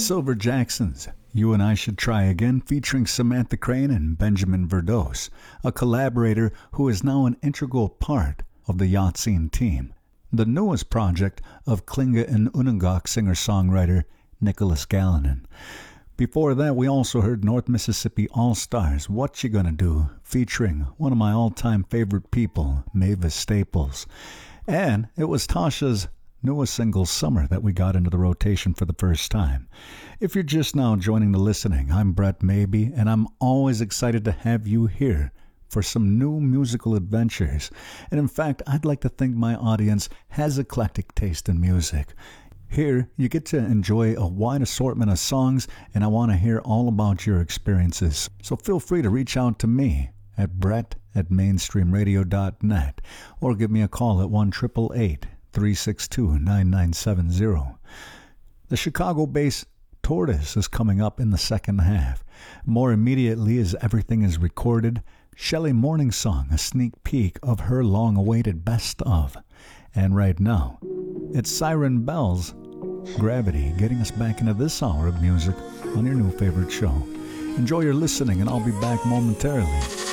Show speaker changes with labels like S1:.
S1: Silver Jacksons, You and I Should Try Again, featuring Samantha Crane and Benjamin Verdoes, a collaborator who is now an integral part of the Yahtzee team, the newest project of Klinga and Unangak singer-songwriter Nicholas Galinan. Before that, we also heard North Mississippi All-Stars, What You Gonna Do, featuring one of my all-time favorite people, Mavis Staples. And it was Tasha's newest single, Summer, that we got into the rotation for the first time. If you're just now joining the listening, I'm Brett Maybe, and I'm always excited to have you here for some new musical adventures. And in fact, I'd like to think my audience has eclectic taste in music. Here, you get to enjoy a wide assortment of songs, and I want to hear all about your experiences. So feel free to reach out to me at brett@mainstreamradio.net or give me a call at 1-888-362-9970. The Chicago-based Tortoise is coming up in the second half. More immediately, as everything is recorded, Shelley Morningsong, a sneak peek of her long-awaited best of. And right now, it's Siren Bell's Gravity, getting us back into this hour of music on your new favorite show. Enjoy your listening, and I'll be back momentarily.